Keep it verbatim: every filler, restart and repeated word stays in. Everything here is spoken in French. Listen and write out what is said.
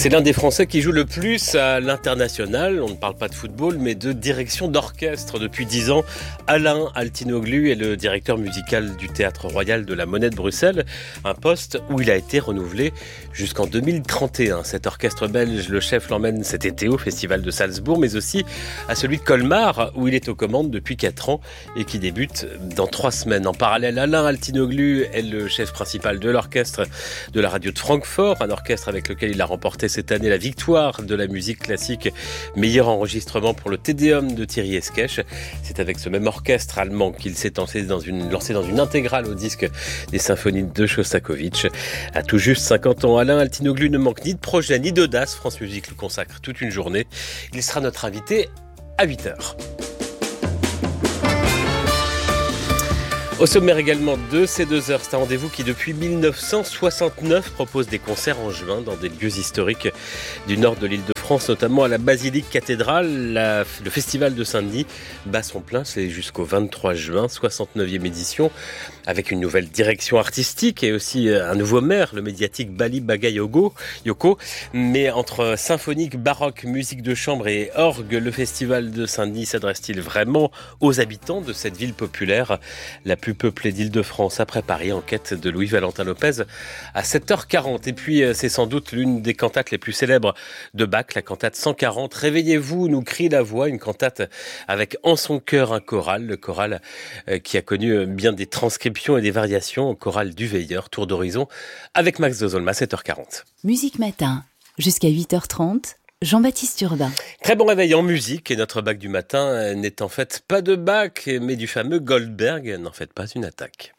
C'est l'un des Français qui joue le plus à l'international. On ne parle pas de football, mais de direction d'orchestre. Depuis dix ans, Alain Altinoglu est le directeur musical du Théâtre Royal de la Monnaie de Bruxelles. Un poste où il a été renouvelé jusqu'en deux mille trente et un. Cet orchestre belge, le chef l'emmène cet été au Festival de Salzbourg, mais aussi à celui de Colmar, où il est aux commandes depuis quatre ans et qui débute dans trois semaines. En parallèle, Alain Altinoglu est le chef principal de l'orchestre de la radio de Francfort, un orchestre avec lequel il a remporté cette année la victoire de la musique classique, meilleur enregistrement pour le Te Deum de Thierry Esquèche. C'est avec ce même orchestre allemand qu'il s'est lancé dans une, lancé dans une intégrale au disque des symphonies de Shostakovich. À tout juste cinquante ans, Alain Altinoglu ne manque ni de projet ni d'audace. France Musique lui consacre toute une journée. Il sera notre invité à huit heures. Au sommaire également de ces deux heures, c'est un rendez-vous qui depuis mille neuf cent soixante-neuf propose des concerts en juin dans des lieux historiques du nord de l'île de France, notamment à la Basilique Cathédrale. La, le Festival de Saint-Denis bat son plein, c'est jusqu'au vingt-trois juin, soixante-neuvième édition, avec une nouvelle direction artistique et aussi un nouveau maire, le médiatique Bali Bagayoko. Yoko. Mais entre symphonique, baroque, musique de chambre et orgue, le Festival de Saint-Denis s'adresse-t-il vraiment aux habitants de cette ville populaire, la plus peuplée d'Île-de-France après Paris? Enquête de Louis-Valentin Lopez à sept heures quarante. Et puis c'est sans doute l'une des cantates les plus célèbres de Bach, la cantate cent quarante. Réveillez-vous, nous crie la voix, une cantate avec en son cœur un choral, le choral qui a connu bien des transcriptions et des variations au choral du Veilleur. Tour d'horizon avec Max Dozolma, sept heures quarante. Musique Matin, jusqu'à huit heures trente. Jean-Baptiste Urbain. Très bon réveil en musique, et notre Bach du matin n'est en fait pas de Bach, mais du fameux Goldberg. N'en faites pas une attaque.